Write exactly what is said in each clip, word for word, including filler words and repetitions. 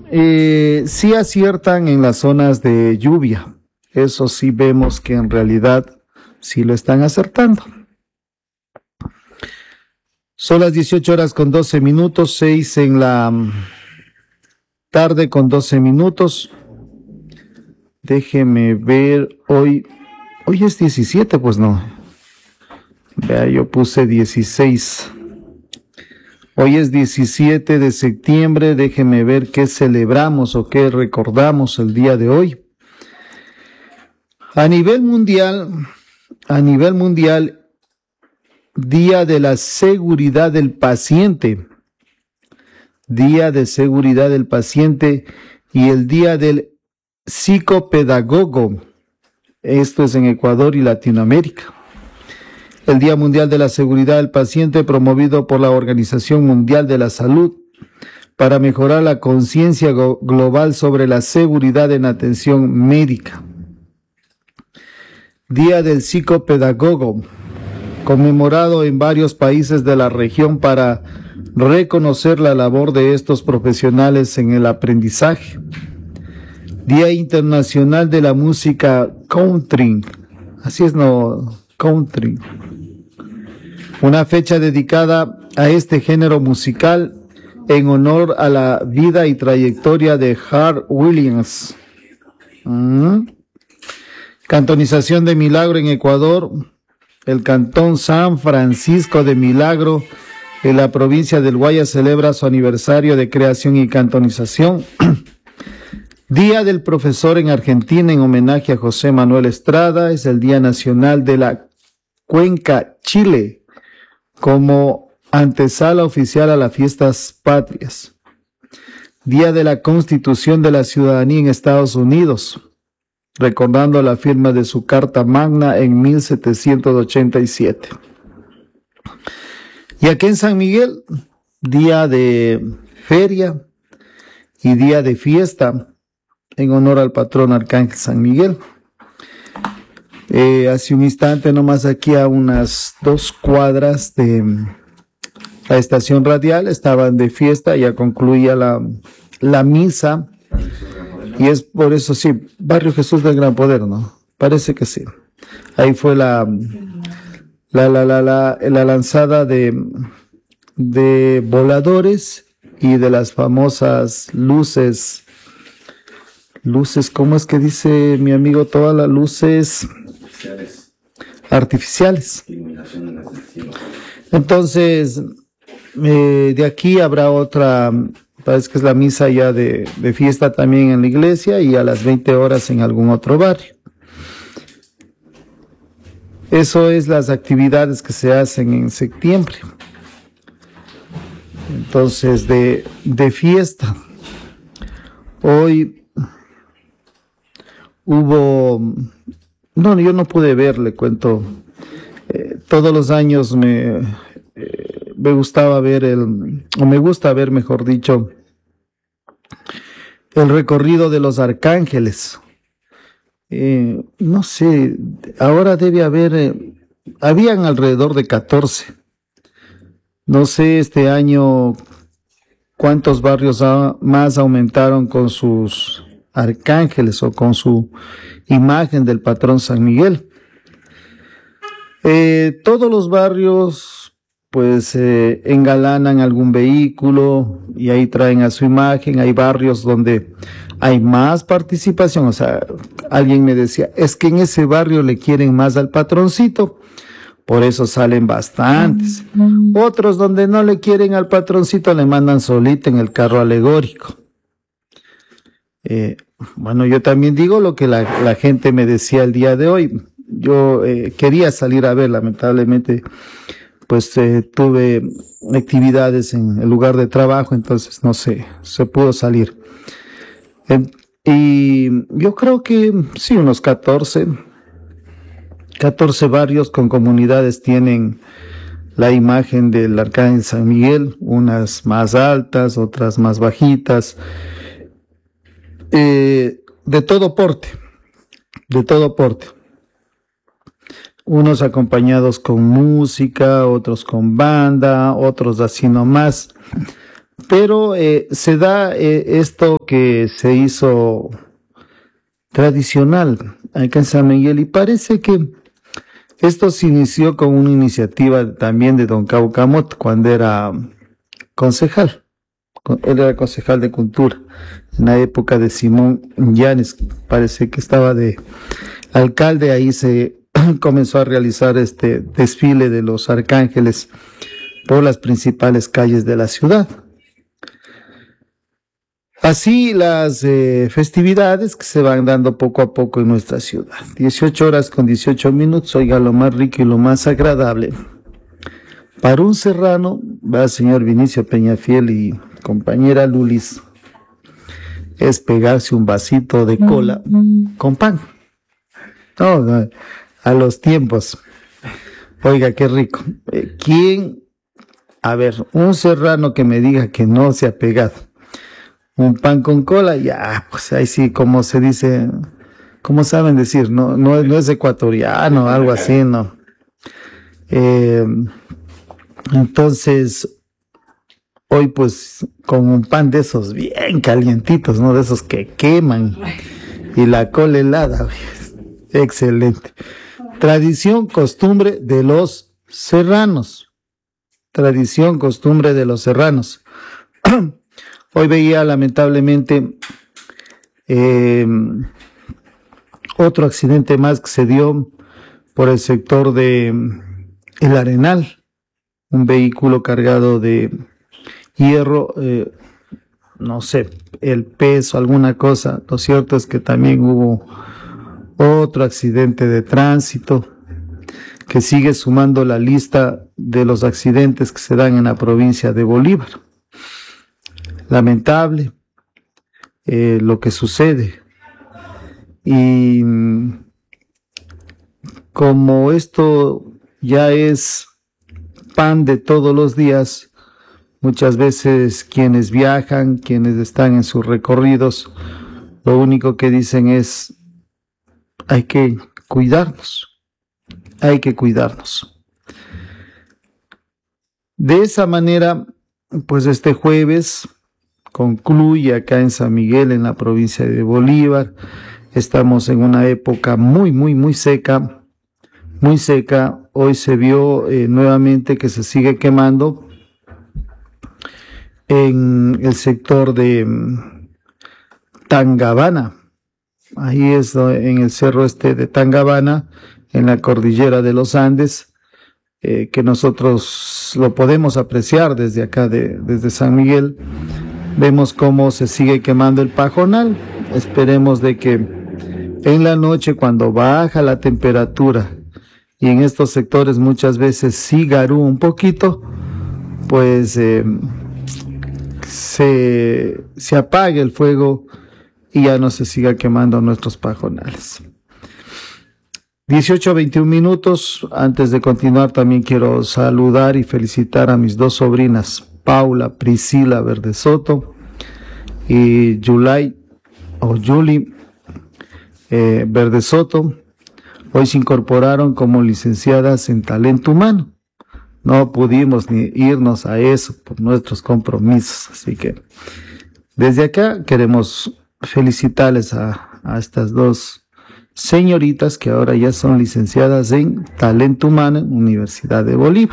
Eh, sí aciertan en las zonas de lluvia. Eso sí vemos que en realidad sí lo están acertando. Son las dieciocho horas con doce minutos, seis en la tarde con doce minutos. Déjeme ver, hoy, hoy es diecisiete, pues no. Vea, yo puse dieciséis. Hoy es diecisiete de septiembre, déjeme ver qué celebramos o qué recordamos el día de hoy. A nivel mundial, a nivel mundial, Día de la Seguridad del Paciente, Día de Seguridad del Paciente y el Día del Psicopedagogo. Esto es en Ecuador y Latinoamérica. El Día Mundial de la Seguridad del Paciente, promovido por la Organización Mundial de la Salud para mejorar la conciencia global sobre la seguridad en atención médica. Día del Psicopedagogo, conmemorado en varios países de la región para reconocer la labor de estos profesionales en el aprendizaje. Día Internacional de la Música Country, así es, no, country. Una fecha dedicada a este género musical en honor a la vida y trayectoria de Hart Williams. ¿Mm? Cantonización de Milagro en Ecuador. El Cantón San Francisco de Milagro en la provincia del Guayas celebra su aniversario de creación y cantonización. Día del Profesor en Argentina en homenaje a José Manuel Estrada. Es el Día Nacional de la Cuenca, Chile, como antesala oficial a las fiestas patrias. Día de la Constitución de la Ciudadanía en Estados Unidos, recordando la firma de su Carta Magna en mil setecientos ochenta y siete. Y aquí en San Miguel, día de feria y día de fiesta en honor al patrón Arcángel San Miguel. Eh, hace un instante nomás aquí a unas dos cuadras de la estación radial estaban de fiesta, ya concluía la, la misa. Y es por eso, sí, Barrio Jesús del Gran Poder, ¿no? Parece que sí. Ahí fue la la la la la, la lanzada de, de voladores y de las famosas luces, luces, ¿cómo es que dice mi amigo? Todas las luces artificiales. artificiales. Entonces, eh, de aquí habrá otra... Parece que es la misa ya de, de fiesta también en la iglesia y a las veinte horas en algún otro barrio. Eso es las actividades que se hacen en septiembre. Entonces, de, de fiesta. Hoy hubo... No, yo no pude ver, le cuento. Eh, todos los años me... Eh, me gustaba ver el... O me gusta ver, mejor dicho... el recorrido de los arcángeles. Eh, no sé, ahora debe haber, eh, habían alrededor de catorce. No sé este año cuántos barrios a, más aumentaron con sus arcángeles o con su imagen del patrón San Miguel. Eh, todos los barrios pues eh, engalanan algún vehículo y ahí traen a su imagen. Hay barrios donde hay más participación, o sea, alguien me decía, es que en ese barrio le quieren más al patroncito, por eso salen bastantes. Mm-hmm. Otros donde no le quieren al patroncito le mandan solito en el carro alegórico. Eh, bueno, yo también digo lo que la, la gente me decía el día de hoy. Yo eh, quería salir a ver, lamentablemente pues eh, tuve actividades en el lugar de trabajo, entonces no sé, se pudo salir. Eh, y yo creo que sí, unos catorce, catorce barrios con comunidades tienen la imagen del Arcángel San Miguel, unas más altas, otras más bajitas, eh, de todo porte, de todo porte. Unos acompañados con música, otros con banda, otros así nomás. Pero eh, se da eh, esto que se hizo tradicional acá en San Miguel, y parece que esto se inició con una iniciativa también de don Caucamot cuando era concejal. Él era concejal de Cultura en la época de Simón Llanes, parece que estaba de alcalde. Ahí se comenzó a realizar este desfile de los arcángeles por las principales calles de la ciudad. Así las eh, festividades que se van dando poco a poco en nuestra ciudad. dieciocho horas con dieciocho minutos, oiga, lo más rico y lo más agradable. Para un serrano, va el señor Vinicio Peñafiel y compañera Lulis, es pegarse un vasito de cola con pan. No, no, a los tiempos. Oiga, qué rico. Eh, ¿Quién? A ver, un serrano que me diga que no se ha pegado un pan con cola, ya, pues ahí sí, como se dice, ¿cómo saben decir? No, no, no es ecuatoriano, algo así, ¿no? Eh, entonces, hoy pues con un pan de esos bien calientitos, ¿no? De esos que queman, y la cola helada, excelente. Tradición, costumbre de los serranos. Tradición, costumbre de los serranos. Hoy veía lamentablemente eh, otro accidente más que se dio por el sector de El Arenal. Un vehículo cargado de hierro, eh, no sé, el peso, alguna cosa. Lo cierto es que también hubo otro accidente de tránsito que sigue sumando la lista de los accidentes que se dan en la provincia de Bolívar. Lamentable eh, lo que sucede, y como esto ya es pan de todos los días, muchas veces quienes viajan, quienes están en sus recorridos, lo único que dicen es: hay que cuidarnos, hay que cuidarnos. De esa manera, pues este jueves concluye acá en San Miguel, en la provincia de Bolívar. Estamos en una época muy, muy, muy seca, muy seca. Hoy se vio eh, nuevamente que se sigue quemando en el sector de um, Tangabana. Ahí es en el cerro este de Tangabana, en la cordillera de los Andes, eh, que nosotros lo podemos apreciar desde acá, de, desde San Miguel. Vemos cómo se sigue quemando el pajonal. Esperemos de que en la noche, cuando baja la temperatura, y en estos sectores muchas veces sí garúa un poquito, pues eh, se, se apague el fuego y ya no se siga quemando nuestros pajonales. dieciocho a veintiún minutos. Antes de continuar, también quiero saludar y felicitar a mis dos sobrinas, Paula Priscila Verde Soto y Yulay o Yuli eh, Verde Soto. Hoy se incorporaron como licenciadas en talento humano. No pudimos ni irnos a eso por nuestros compromisos, así que desde acá queremos felicitarles a, a estas dos señoritas que ahora ya son licenciadas en talento humano en Universidad de Bolívar.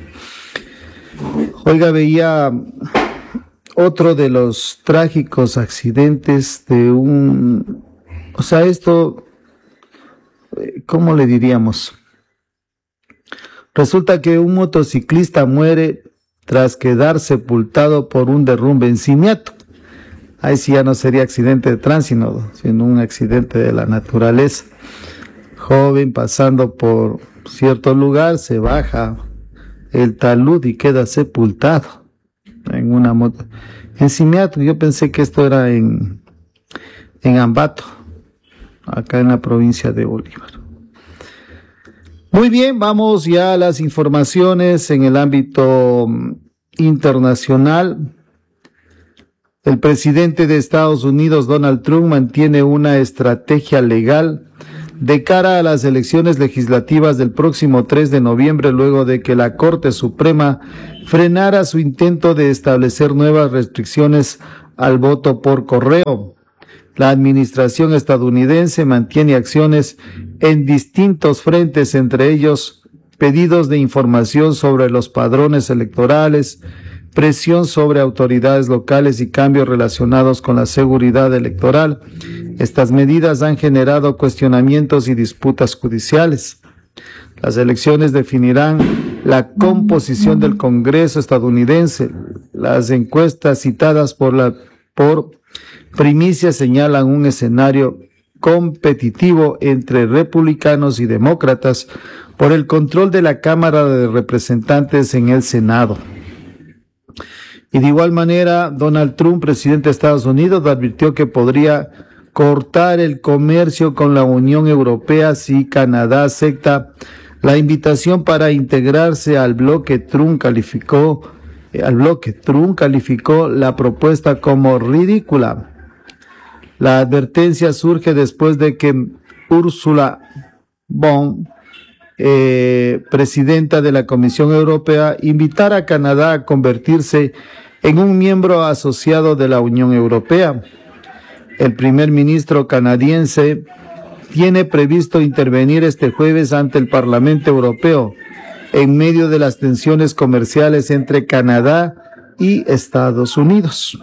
Oiga, veía otro de los trágicos accidentes de un, o sea, esto, ¿cómo le diríamos? Resulta que un motociclista muere tras quedar sepultado por un derrumbe en Simiato. Ahí sí ya no sería accidente de tránsito, sino un accidente de la naturaleza. Joven pasando por cierto lugar, se baja el talud y queda sepultado en una moto. En Simiato, yo pensé que esto era en, en Ambato, acá en la provincia de Bolívar. Muy bien, vamos ya a las informaciones en el ámbito internacional. El presidente de Estados Unidos, Donald Trump, mantiene una estrategia legal de cara a las elecciones legislativas del próximo tres de noviembre, luego de que la Corte Suprema frenara su intento de establecer nuevas restricciones al voto por correo. La administración estadounidense mantiene acciones en distintos frentes, entre ellos pedidos de información sobre los padrones electorales, presión sobre autoridades locales y cambios relacionados con la seguridad electoral. Estas medidas han generado cuestionamientos y disputas judiciales. Las elecciones definirán la composición del Congreso estadounidense. Las encuestas citadas por la por Primicia señalan un escenario competitivo entre republicanos y demócratas por el control de la Cámara de Representantes en el Senado. Y de igual manera, Donald Trump, presidente de Estados Unidos, advirtió que podría cortar el comercio con la Unión Europea si Canadá acepta la invitación para integrarse al bloque. Trump calificó, al bloque. Trump calificó la propuesta como ridícula. La advertencia surge después de que Ursula von eh, presidenta de la Comisión Europea, invitara a Canadá a convertirse en un miembro asociado de la Unión Europea. El primer ministro canadiense tiene previsto intervenir este jueves ante el Parlamento Europeo en medio de las tensiones comerciales entre Canadá y Estados Unidos.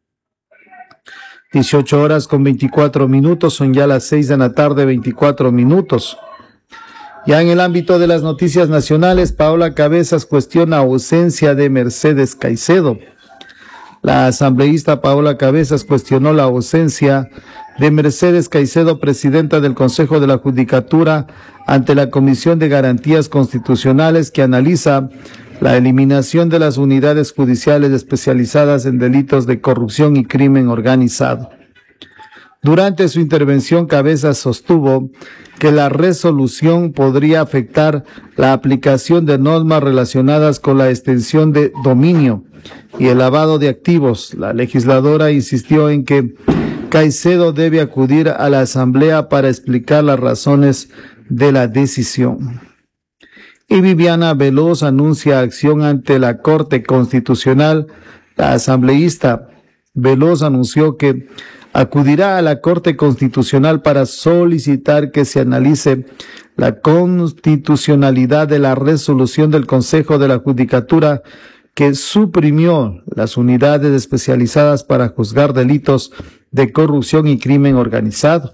dieciocho horas con veinticuatro minutos, son ya las seis de la tarde, veinticuatro minutos. Ya en el ámbito de las noticias nacionales, Paola Cabezas cuestiona ausencia de Mercedes Caicedo. La asambleísta Paola Cabezas cuestionó la ausencia de Mercedes Caicedo, presidenta del Consejo de la Judicatura, ante la Comisión de Garantías Constitucionales que analiza la eliminación de las unidades judiciales especializadas en delitos de corrupción y crimen organizado. Durante su intervención, Cabezas sostuvo que la resolución podría afectar la aplicación de normas relacionadas con la extensión de dominio y el lavado de activos. La legisladora insistió en que Caicedo debe acudir a la Asamblea para explicar las razones de la decisión. Y Viviana Veloz anuncia acción ante la Corte Constitucional. La asambleísta Veloz anunció que acudirá a la Corte Constitucional para solicitar que se analice la constitucionalidad de la resolución del Consejo de la Judicatura que suprimió las unidades especializadas para juzgar delitos de corrupción y crimen organizado.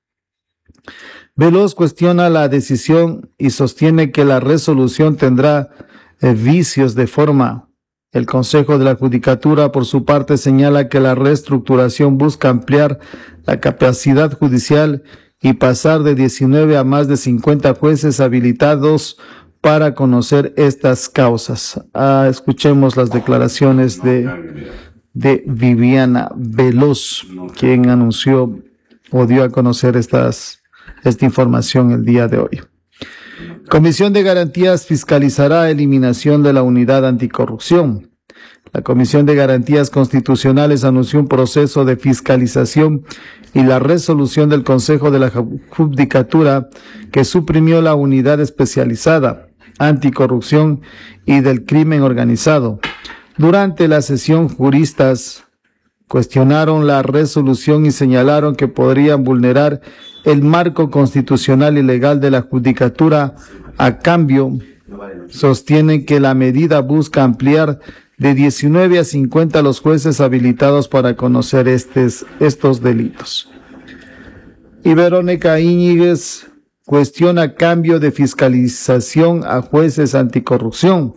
Veloz cuestiona la decisión y sostiene que la resolución tendrá eh, vicios de forma. El Consejo de la Judicatura, por su parte, señala que la reestructuración busca ampliar la capacidad judicial y pasar de diecinueve a más de cincuenta jueces habilitados para conocer estas causas. Ah, escuchemos las declaraciones de, de Viviana Veloz, quien anunció o dio a conocer estas esta información el día de hoy. Comisión de Garantías fiscalizará eliminación de la unidad anticorrupción. La Comisión de Garantías Constitucionales anunció un proceso de fiscalización y la resolución del Consejo de la Judicatura que suprimió la unidad especializada anticorrupción y del crimen organizado. Durante la sesión, juristas cuestionaron la resolución y señalaron que podrían vulnerar el marco constitucional y legal de la Judicatura. A cambio, sostienen que la medida busca ampliar de diecinueve a cincuenta los jueces habilitados para conocer estes, estos delitos. Y Verónica Íñiguez cuestiona cambio de fiscalización a jueces anticorrupción.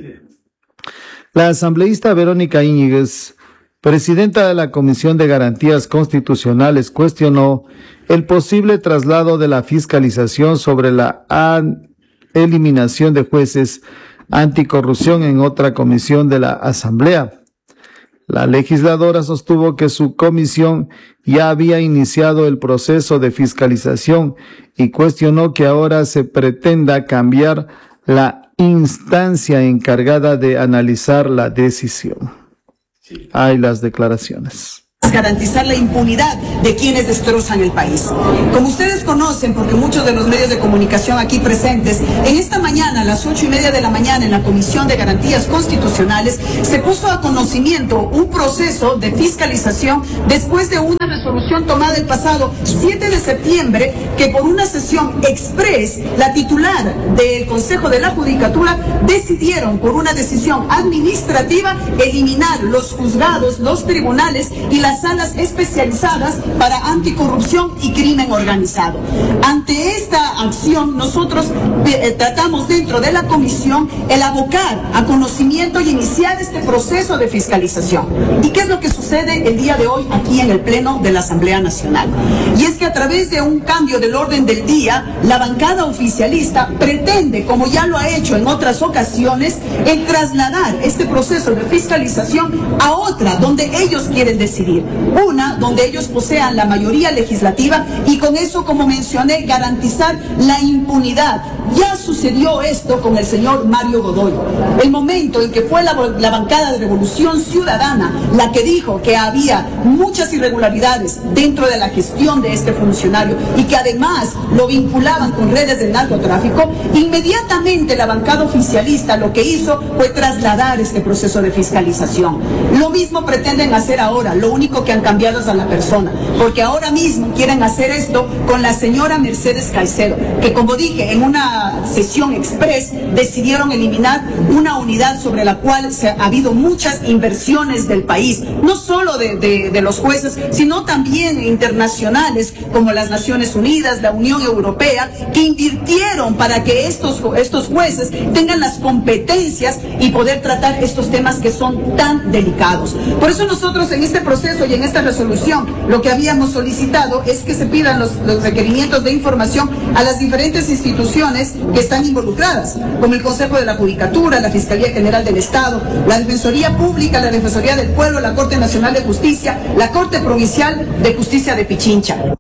La asambleísta Verónica Íñiguez, presidenta de la Comisión de Garantías Constitucionales, cuestionó el posible traslado de la fiscalización sobre la eliminación de jueces anticorrupción en otra comisión de la Asamblea. La legisladora sostuvo que su comisión ya había iniciado el proceso de fiscalización y cuestionó que ahora se pretenda cambiar la instancia encargada de analizar la decisión. Hay las declaraciones. garantizar la impunidad de quienes destrozan el país. Como ustedes conocen, porque muchos de los medios de comunicación aquí presentes, en esta mañana, a las ocho y media de la mañana, en la Comisión de Garantías Constitucionales, se puso a conocimiento un proceso de fiscalización después de una resolución tomada el pasado siete de septiembre, que por una sesión express, la titular del Consejo de la Judicatura decidieron, por una decisión administrativa, eliminar los juzgados, los tribunales y las salas especializadas para anticorrupción y crimen organizado. Ante esta acción, nosotros eh, tratamos dentro de la comisión el abocar a conocimiento y iniciar este proceso de fiscalización. ¿Y qué es lo que sucede el día de hoy aquí en el Pleno de la Asamblea Nacional? Y es que a través de un cambio del orden del día, la bancada oficialista pretende, como ya lo ha hecho en otras ocasiones, el trasladar este proceso de fiscalización a otra donde ellos quieren decidir. Una, donde ellos posean la mayoría legislativa y con eso, como mencioné, garantizar la impunidad. Ya sucedió esto con el señor Mario Godoy. El momento en que fue la, la bancada de Revolución Ciudadana la que dijo que había muchas irregularidades dentro de la gestión de este funcionario y que además lo vinculaban con redes del narcotráfico, inmediatamente la bancada oficialista lo que hizo fue trasladar este proceso de fiscalización. Lo mismo pretenden hacer ahora, lo único que han cambiado es a la persona, porque ahora mismo quieren hacer esto con la señora Mercedes Caicedo, que, como dije, en una sesión express decidieron eliminar una unidad sobre la cual se, ha habido muchas inversiones del país, no solo de, de, de los jueces, sino también internacionales como las Naciones Unidas, la Unión Europea, que invirtieron para que estos, estos jueces tengan las competencias y poder tratar estos temas que son tan delicados. Por eso nosotros en este proceso y en esta resolución lo que habíamos solicitado es que se pidan los, los requerimientos de información a las diferentes instituciones que están involucradas, como el Consejo de la Judicatura, la Fiscalía General del Estado, la Defensoría Pública, la Defensoría del Pueblo, la Corte Nacional de Justicia, la Corte Provincial de Justicia de Pichincha.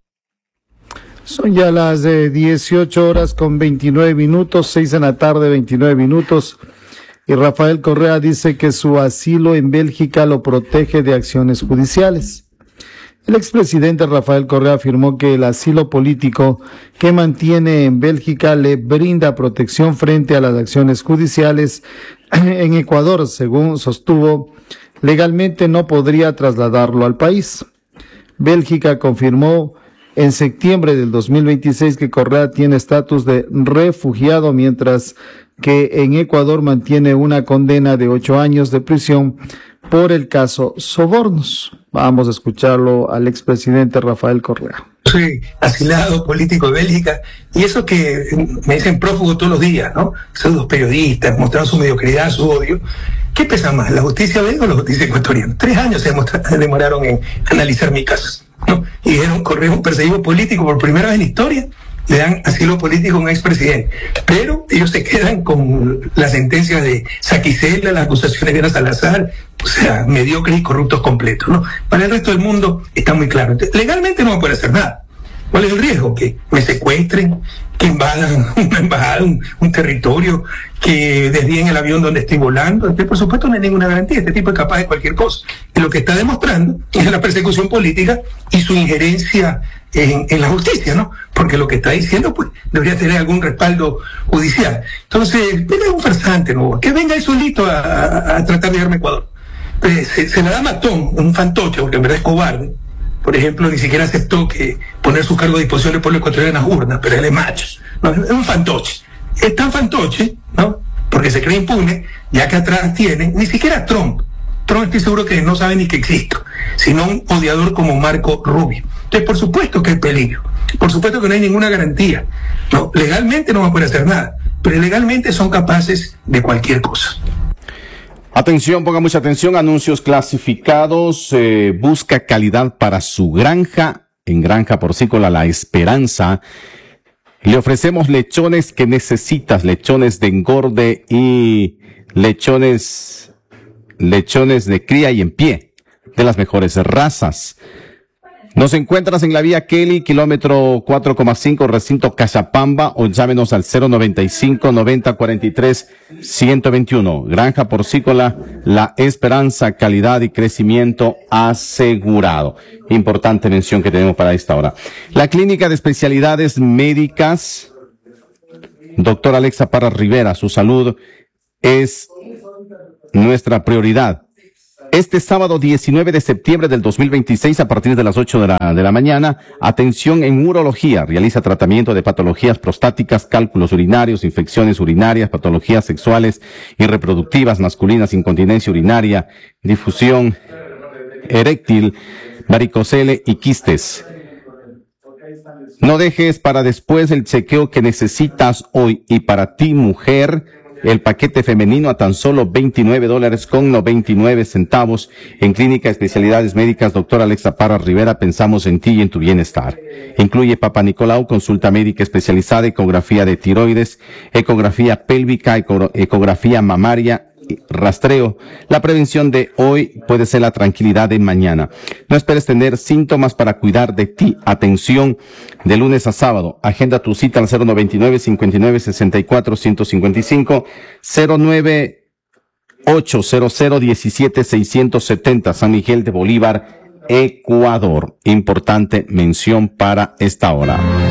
Son ya las eh, dieciocho horas con veintinueve minutos, seis de la tarde, veintinueve minutos. Y Rafael Correa dice que su asilo en Bélgica lo protege de acciones judiciales. El expresidente Rafael Correa afirmó que el asilo político que mantiene en Bélgica le brinda protección frente a las acciones judiciales en Ecuador. Según sostuvo, legalmente no podría trasladarlo al país. Bélgica confirmó en septiembre del dos mil veintiséis que Correa tiene estatus de refugiado, mientras que en Ecuador mantiene una condena de ocho años de prisión por el caso Sobornos. Vamos a escucharlo al expresidente Rafael Correa. Soy asilado político de Bélgica, y eso que me dicen prófugo todos los días, ¿no? Pseudos periodistas mostrando su mediocridad, su odio. ¿Qué pesa más, la justicia belga o la justicia ecuatoriana? Tres años se demoraron en analizar mi caso, ¿no? Y dijeron, Correa es un perseguido político por primera vez en la historia. Le dan asilo político a un expresidente, pero ellos se quedan con la sentencia de Saquicela, las acusaciones de Ana Salazar, o sea, mediocres y corruptos completos, ¿no? Para el resto del mundo está muy claro. Entonces, legalmente no va a poder hacer nada. ¿Cuál es el riesgo? Que me secuestren, que invadan una embajada, un, un territorio, que desvíen el avión donde estoy volando. Entonces, por supuesto, no hay ninguna garantía. Este tipo es capaz de cualquier cosa. Y lo que está demostrando es la persecución política y su injerencia en, en la justicia, ¿no? Porque lo que está diciendo, pues, debería tener algún respaldo judicial. Entonces, él es un farsante, ¿no? Que venga él solito a, a, a tratar de llevarme a Ecuador. Pues, se, se la da matón, un fantoche, porque en verdad es cobarde. Por ejemplo, ni siquiera aceptó que poner su cargo a disposición del pueblo ecuatoriano en las urnas, pero él es macho. No, es un fantoche. Es tan fantoche, ¿no? Porque se cree impune, ya que atrás tiene, ni siquiera Trump. Trump estoy seguro que no sabe ni que existo, sino un odiador como Marco Rubio. Entonces, por supuesto que hay peligro. Por supuesto que no hay ninguna garantía. No, legalmente no van a poder hacer nada, pero legalmente son capaces de cualquier cosa. Atención, ponga mucha atención, anuncios clasificados, eh, busca calidad para su granja. En Granja Porcícola La Esperanza le ofrecemos lechones que necesitas, lechones de engorde y lechones, lechones de cría y en pie, de las mejores razas. Nos encuentras en la vía Kelly, kilómetro cuatro coma cinco, recinto Cachapamba, o llámenos al cero noventa y cinco, noventa cuarenta y tres, ciento veintiuno. Granja Porcícola, la esperanza, calidad y crecimiento asegurado. Importante mención que tenemos para esta hora. La Clínica de Especialidades Médicas, doctor Alexa Parra Rivera, su salud es nuestra prioridad. Este sábado diecinueve de septiembre del dos mil veintiséis, a partir de las ocho de la, de la mañana, atención en urología. Realiza tratamiento de patologías prostáticas, cálculos urinarios, infecciones urinarias, patologías sexuales y reproductivas masculinas, incontinencia urinaria, difusión eréctil, varicocele y quistes. No dejes para después el chequeo que necesitas hoy, y para ti, mujer, el paquete femenino a tan solo veintinueve dólares con noventa y nueve centavos. En Clínica de Especialidades Médicas, doctor Alexa Parra Rivera, pensamos en ti y en tu bienestar. Incluye Papa Nicolau, consulta médica especializada, ecografía de tiroides, ecografía pélvica, eco ecografía mamaria, rastreo. La prevención de hoy puede ser la tranquilidad de mañana. No esperes tener síntomas para cuidar de ti. Atención de lunes a sábado. Agenda tu cita al cero noventa y nueve, cincuenta y nueve, sesenta y cuatro, ciento cincuenta y cinco, cero nueve ocho cero cero diecisiete seiscientos setenta, San Miguel de Bolívar, Ecuador. Importante mención para esta hora.